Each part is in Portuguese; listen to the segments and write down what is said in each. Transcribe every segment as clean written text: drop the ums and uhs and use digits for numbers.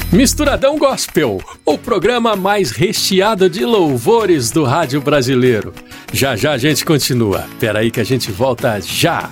Misturadão Gospel, o programa mais recheado de louvores do rádio brasileiro. Já já a gente continua. Peraí que a gente volta já.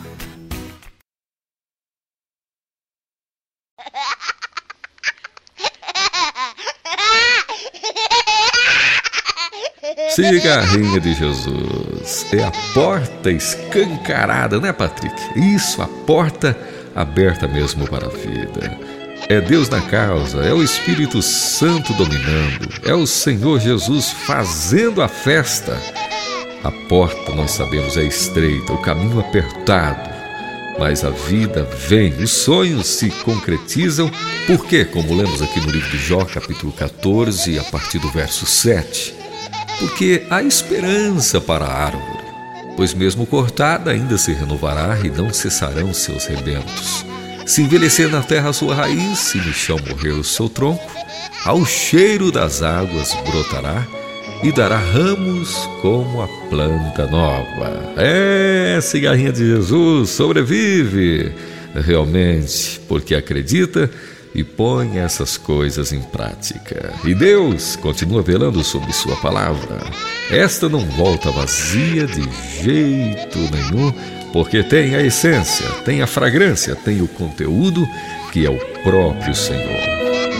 Cigarrinha de Jesus. É a porta escancarada, né, Patrick? Isso, a porta aberta mesmo para a vida. É Deus na causa, é o Espírito Santo dominando, é o Senhor Jesus fazendo a festa. A porta, nós sabemos, é estreita, o caminho apertado, mas a vida vem, os sonhos se concretizam, porque, como lemos aqui no livro de Jó, capítulo 14, a partir do verso 7, porque há esperança para a árvore, pois mesmo cortada ainda se renovará e não cessarão seus rebentos. Se envelhecer na terra a sua raiz, se no chão morrer o seu tronco, ao cheiro das águas brotará e dará ramos como a planta nova. Cigarrinha de Jesus sobrevive realmente porque acredita e põe essas coisas em prática. E Deus continua velando sobre sua palavra. Esta não volta vazia de jeito nenhum, porque tem a essência, tem a fragrância, tem o conteúdo que é o próprio Senhor.